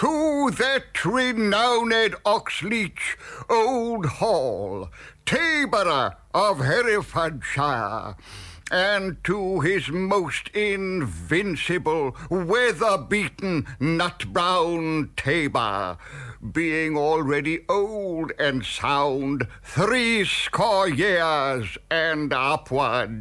to that renowned Oxleach old hall, Tabour of Herefordshire, and to his most invincible, weather-beaten, nut-brown Tabor, being already old and sound, 60 years and upward.